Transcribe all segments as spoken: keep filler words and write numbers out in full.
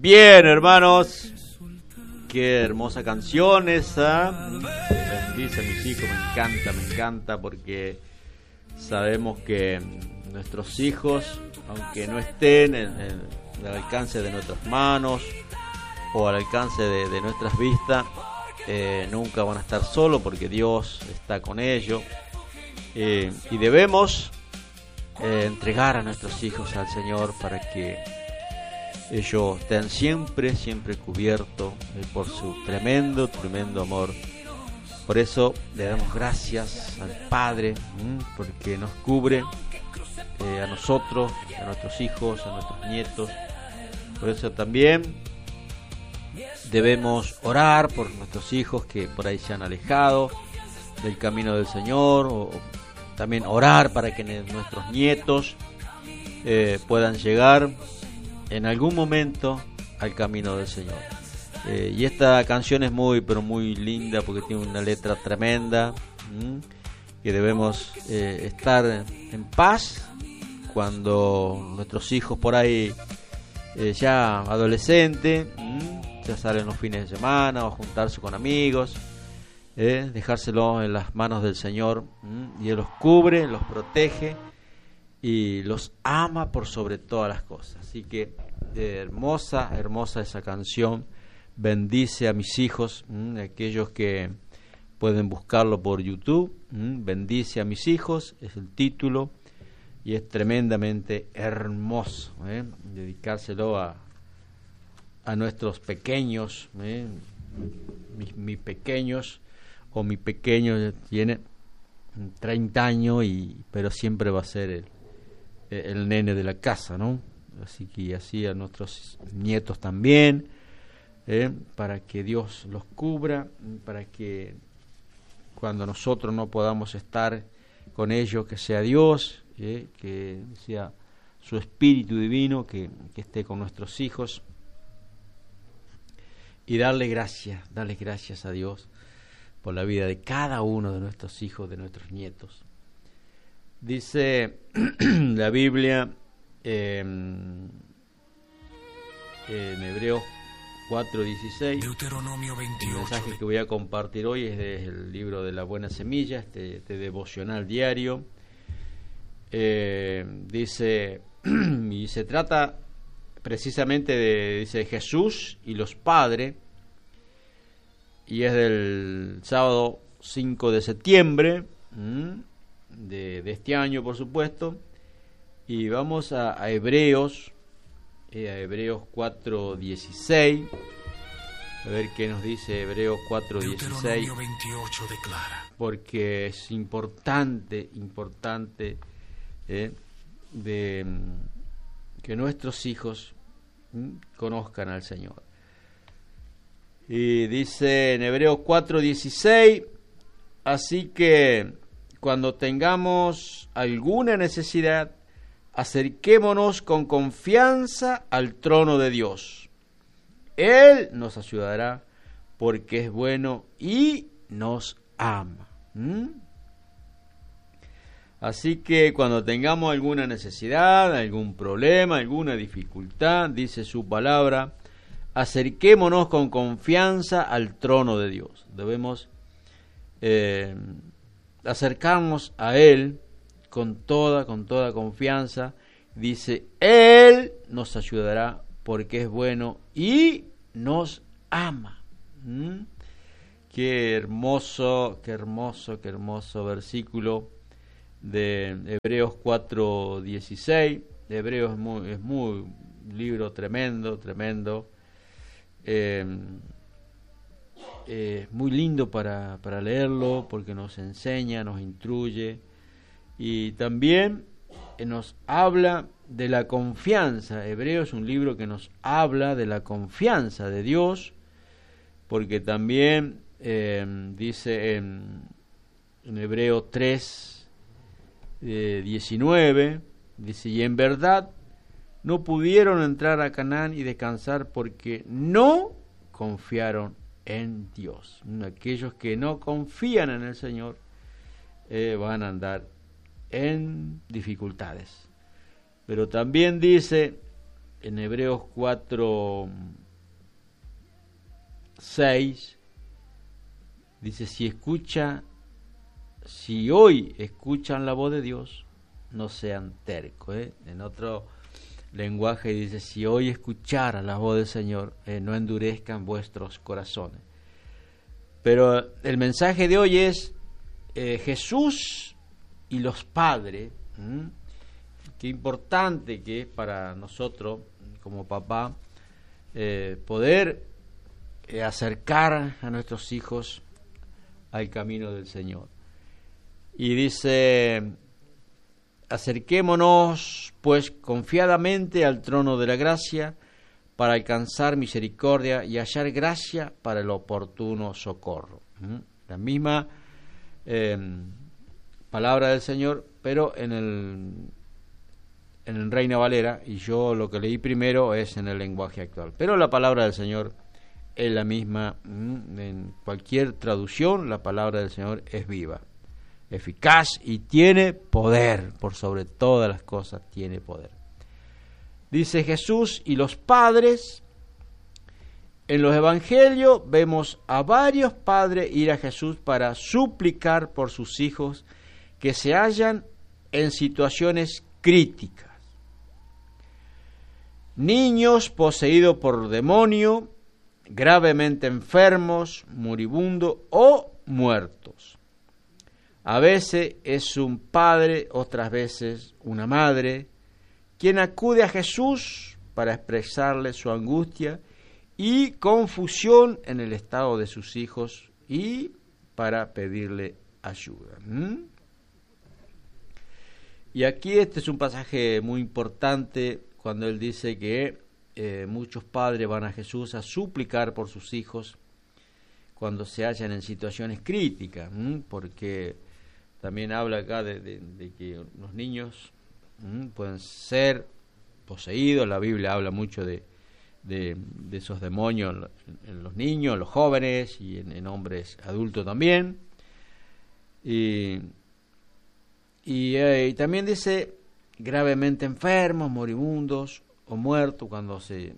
Bien, hermanos, qué hermosa canción esa. Bendice a mis hijos, me encanta, me encanta, porque sabemos que nuestros hijos, aunque no estén en, en el alcance de nuestras manos o al alcance de, de nuestras vistas, eh, nunca van a estar solos, porque Dios está con ellos. Eh, y debemos eh, entregar a nuestros hijos al Señor para que ellos estén siempre, siempre cubiertos eh, por su tremendo, tremendo amor. Por eso le damos gracias al Padre, ¿m? porque nos cubre eh, a nosotros, a nuestros hijos, a nuestros nietos. Por eso también debemos orar por nuestros hijos que por ahí se han alejado del camino del Señor, o, o también orar para que nuestros nietos eh, puedan llegar en algún momento al camino del Señor. Eh, y esta canción es muy, pero muy linda, porque tiene una letra tremenda, ¿m? que debemos eh, estar en paz cuando nuestros hijos por ahí eh, ya adolescentes, ¿m? ya salen los fines de semana o a juntarse con amigos, eh, dejárselo en las manos del Señor, ¿m? y Él los cubre, los protege y los ama por sobre todas las cosas. Así que eh, hermosa, hermosa esa canción. Bendice a mis hijos, ¿m? aquellos que pueden buscarlo por YouTube. ¿m? Bendice a mis hijos es el título, y es tremendamente hermoso, ¿eh? dedicárselo a a nuestros pequeños, ¿eh? mis, mis pequeños o mi pequeño tiene treinta años, y pero siempre va a ser el el nene de la casa, ¿no? Así que así a nuestros nietos también, ¿eh? para que Dios los cubra, para que cuando nosotros no podamos estar con ellos, que sea Dios, ¿eh? que sea su Espíritu Divino que, que esté con nuestros hijos, y darle gracias, darle gracias a Dios por la vida de cada uno de nuestros hijos, de nuestros nietos. Dice la Biblia eh, en Hebreos cuatro dieciséis. Deuteronomio veintiocho. El mensaje que voy a compartir hoy es del libro de la Buena Semilla, este, este devocional diario. Eh, dice, y se trata precisamente de, dice, Jesús y los padres, y es del sábado cinco de septiembre, ¿m? De, de este año, por supuesto. Y vamos a, a Hebreos, eh, a Hebreos cuatro dieciséis, a ver qué nos dice Hebreos cuatro dieciséis. Deuteronomio veintiocho declara: porque es importante, importante eh, de que nuestros hijos ¿m? conozcan al Señor. Y dice en Hebreos cuatro dieciséis: así que cuando tengamos alguna necesidad, acerquémonos con confianza al trono de Dios. Él nos ayudará, porque es bueno y nos ama. ¿Mm? Así que cuando tengamos alguna necesidad, algún problema, alguna dificultad, dice su palabra, acerquémonos con confianza al trono de Dios. Debemos eh, acercarnos a Él con toda, con toda confianza. Dice, Él nos ayudará porque es bueno y nos ama. ¿Mm? Qué hermoso, qué hermoso, qué hermoso versículo de Hebreos cuatro dieciséis. Hebreos es muy, es muy un libro tremendo, tremendo. Eh, eh, muy lindo para, para leerlo, porque nos enseña, nos instruye, y también eh, nos habla de la confianza. Hebreos es un libro que nos habla de la confianza de Dios, porque también eh, dice en, en Hebreos tres eh, diecinueve, dice, y en verdad no pudieron entrar a Canaán y descansar porque no confiaron en Dios. Aquellos que no confían en el Señor eh, van a andar en dificultades. Pero también dice en Hebreos cuatro seis, dice, si escucha, si hoy escuchan la voz de Dios, no sean tercos. ¿eh? En otro lenguaje dice, si hoy escucharan la voz del Señor, eh, no endurezcan vuestros corazones. Pero el mensaje de hoy es eh, Jesús y los padres. ¿Mm? Qué importante que es para nosotros, como papá, eh, poder eh, acercar a nuestros hijos al camino del Señor. Y dice, acerquémonos pues confiadamente al trono de la gracia para alcanzar misericordia y hallar gracia para el oportuno socorro. ¿Mm? La misma eh, palabra del Señor, pero en el en el Reina Valera, y yo lo que leí primero es en el lenguaje actual. Pero la palabra del Señor es la misma. ¿Mm? En cualquier traducción, la palabra del Señor es viva, eficaz y tiene poder. Por sobre todas las cosas tiene poder. Dice Jesús y los padres. En los evangelios vemos a varios padres ir a Jesús para suplicar por sus hijos que se hallan en situaciones críticas. Niños poseídos por demonio, gravemente enfermos, moribundos o muertos. A veces es un padre, otras veces una madre, quien acude a Jesús para expresarle su angustia y confusión en el estado de sus hijos y para pedirle ayuda. ¿Mm? Y aquí este es un pasaje muy importante cuando él dice que eh, muchos padres van a Jesús a suplicar por sus hijos cuando se hallan en situaciones críticas, ¿m? Porque también habla acá de, de, de que los niños ¿m? pueden ser poseídos. La Biblia habla mucho de, de, de esos demonios en, en los niños, en los jóvenes y en, en hombres adultos también. Y, y, eh, y también dice gravemente enfermos, moribundos o muertos cuando se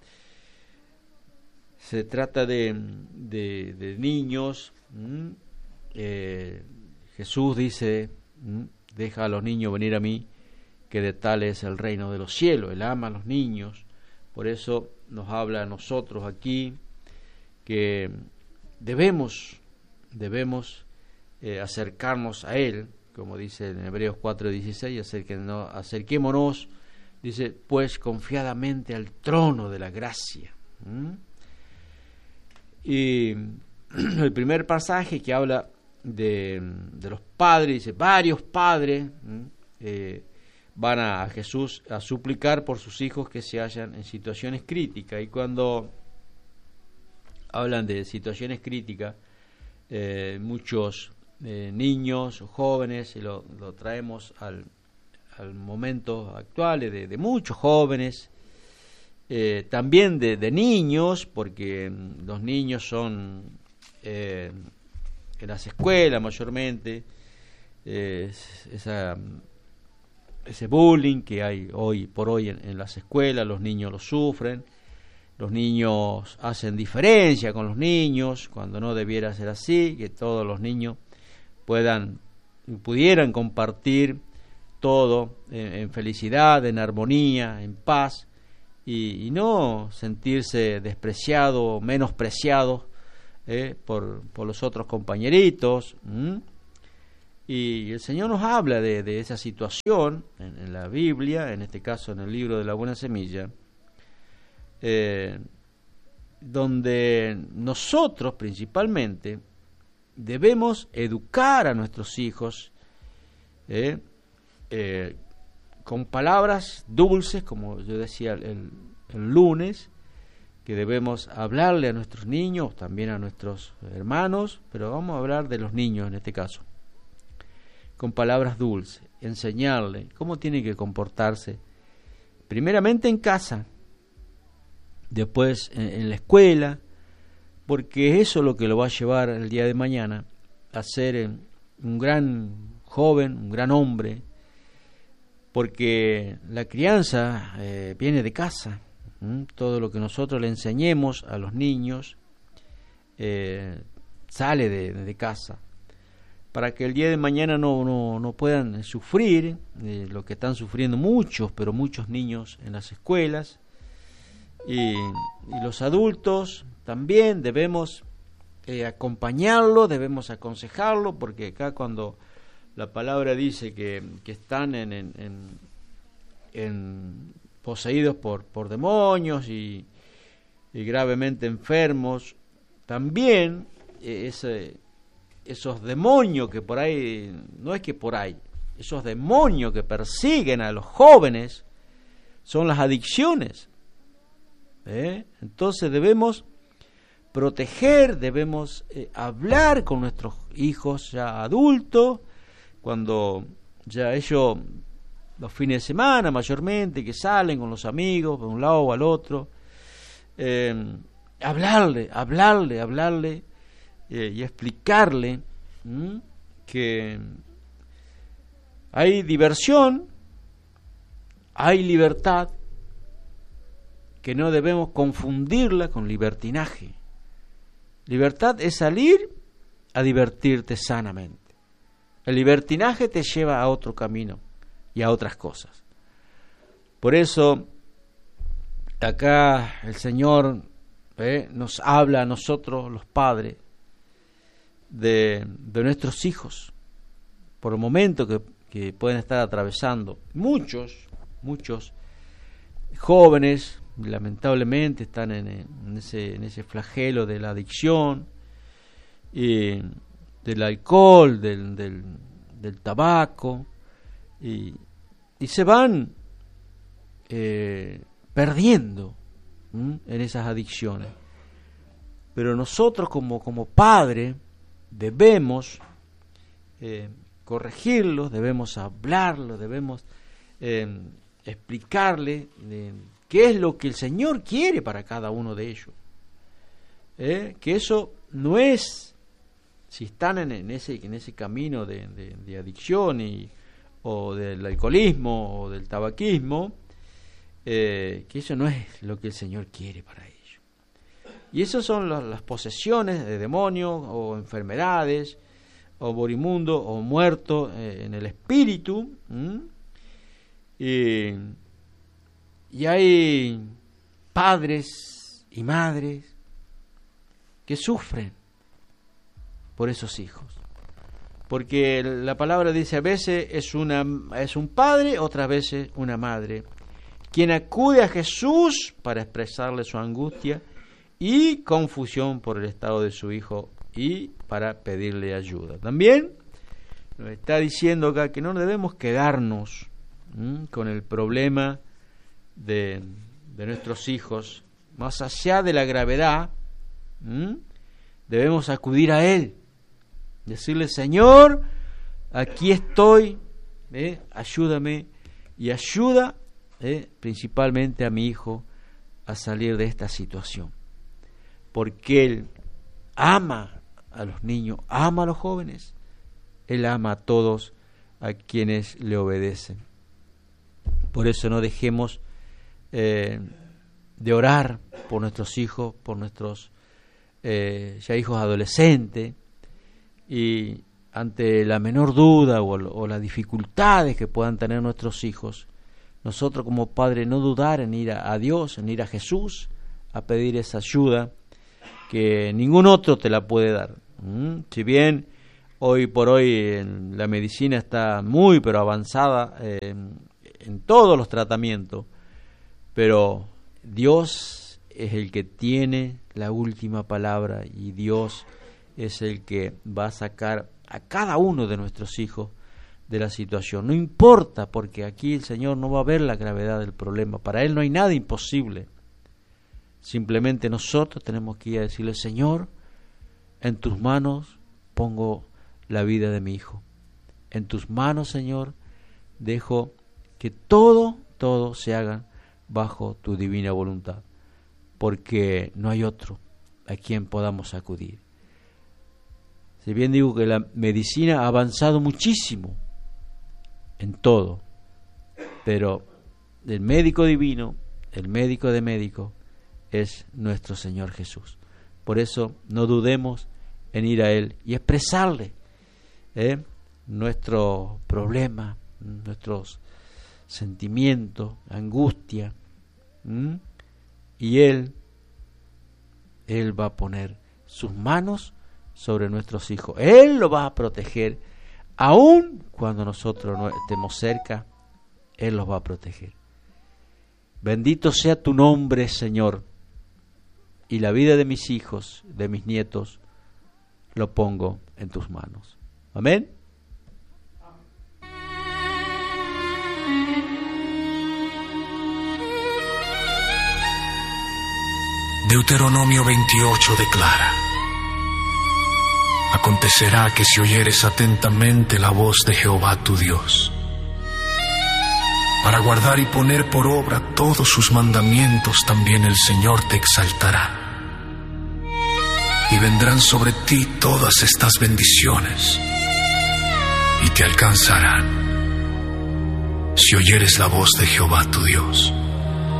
se trata de, de, de niños. ¿m? Eh, Jesús dice, ¿m? deja a los niños venir a mí, que de tal es el reino de los cielos. Él ama a los niños, por eso nos habla a nosotros aquí que debemos debemos eh, acercarnos a Él, como dice en Hebreos cuatro dieciséis, acerquémonos, acerquémonos, dice, pues confiadamente al trono de la gracia. ¿Mm? Y el primer pasaje que habla de, de los padres, dice, varios padres eh, van a Jesús a suplicar por sus hijos que se hallan en situaciones críticas. Y cuando hablan de situaciones críticas, eh, muchos Eh, niños o jóvenes, y lo, lo traemos al, al momento actual de, de muchos jóvenes, eh, también de, de niños, porque los niños son eh, en las escuelas mayormente, eh, esa, ese bullying que hay hoy por hoy en, en las escuelas, los niños lo sufren, los niños hacen diferencia con los niños, cuando no debiera ser así, que todos los niños puedan pudieran compartir todo en, en felicidad, en armonía, en paz, y, y no sentirse despreciado, menospreciado eh, por, por los otros compañeritos. ¿Mm? Y el Señor nos habla de, de esa situación en, en la Biblia, en este caso en el libro de la Buena Semilla, eh, donde nosotros principalmente debemos educar a nuestros hijos eh, eh, con palabras dulces, como yo decía el, el lunes, que debemos hablarle a nuestros niños, también a nuestros hermanos, pero vamos a hablar de los niños en este caso, con palabras dulces, enseñarle cómo tiene que comportarse, primeramente en casa, después en, en la escuela, porque eso es lo que lo va a llevar el día de mañana a ser un gran joven, un gran hombre, porque la crianza eh, viene de casa. ¿Mm? Todo lo que nosotros le enseñemos a los niños eh, sale de, de casa, para que el día de mañana no, no, no puedan sufrir eh, lo que están sufriendo muchos, pero muchos niños en las escuelas. Y, y los adultos también debemos eh, acompañarlo, debemos aconsejarlo, porque acá cuando la palabra dice que, que están en, en, en, en poseídos por, por demonios y, y gravemente enfermos, también eh, ese, esos demonios que por ahí, no es que por ahí, esos demonios que persiguen a los jóvenes son las adicciones. ¿Eh? Entonces debemos proteger, debemos eh, hablar con nuestros hijos ya adultos, cuando ya ellos los fines de semana mayormente que salen con los amigos de un lado o al otro, eh, hablarle, hablarle, hablarle eh, y explicarle ¿m? que hay diversión, hay libertad, que no debemos confundirla con libertinaje. Libertad es salir a divertirte sanamente. El libertinaje te lleva a otro camino y a otras cosas. Por eso, acá el Señor ¿eh? nos habla a nosotros, los padres, de, de nuestros hijos, por el momento que, que pueden estar atravesando. Muchos, muchos jóvenes, lamentablemente están en, en ese en ese flagelo de la adicción, y del alcohol, del, del, del tabaco, y, y se van eh, perdiendo ¿m? en esas adicciones. Pero nosotros como, como padres debemos eh, corregirlos, debemos hablarlos, debemos eh, explicarle eh, qué es lo que el Señor quiere para cada uno de ellos. ¿Eh? Que eso no es, si están en, en ese en ese camino de, de, de adicción y, o del alcoholismo o del tabaquismo, eh, que eso no es lo que el Señor quiere para ellos. Y esas son las, las posesiones de demonios o enfermedades o moribundo o muerto eh, en el espíritu. ¿Mm? Y, y hay padres y madres que sufren por esos hijos, porque la palabra dice a veces es una es un padre, otras veces una madre, quien acude a Jesús para expresarle su angustia y confusión por el estado de su hijo y para pedirle ayuda. También nos está diciendo acá que no debemos quedarnos ¿m? con el problema de, de nuestros hijos, más allá de la gravedad. ¿m? Debemos acudir a Él, decirle: Señor, aquí estoy, ¿eh? ayúdame y ayuda ¿eh? principalmente a mi hijo a salir de esta situación, porque Él ama a los niños, ama a los jóvenes, Él ama a todos a quienes le obedecen. Por eso no dejemos eh, de orar por nuestros hijos, por nuestros eh, ya hijos adolescentes, y ante la menor duda o, o las dificultades que puedan tener nuestros hijos, nosotros como padres no dudar en ir a, a Dios, en ir a Jesús a pedir esa ayuda que ningún otro te la puede dar. ¿Mm? Si bien hoy por hoy en la medicina está muy pero avanzada eh, en todos los tratamientos, pero Dios es el que tiene la última palabra, y Dios es el que va a sacar a cada uno de nuestros hijos de la situación. No importa, porque aquí el Señor no va a ver la gravedad del problema. Para Él no hay nada imposible. Simplemente nosotros tenemos que ir a decirle: Señor, en tus manos pongo la vida de mi hijo. En tus manos, Señor, dejo que todo, todo se haga bajo tu divina voluntad, porque no hay otro a quien podamos acudir. Si bien digo que la medicina ha avanzado muchísimo en todo, pero el médico divino, el médico de médicos, es nuestro Señor Jesús. Por eso no dudemos en ir a Él y expresarle ¿eh? nuestro problema, nuestros sentimientos, angustia, ¿m? y Él, Él va a poner sus manos sobre nuestros hijos. Él lo va a proteger, aun cuando nosotros no estemos cerca, Él los va a proteger. Bendito sea tu nombre, Señor, y la vida de mis hijos, de mis nietos, lo pongo en tus manos. Amén. Deuteronomio veintiocho declara: acontecerá que si oyeres atentamente la voz de Jehová tu Dios, para guardar y poner por obra todos sus mandamientos, también el Señor te exaltará. Y vendrán sobre ti todas estas bendiciones, y te alcanzarán, si oyeres la voz de Jehová tu Dios.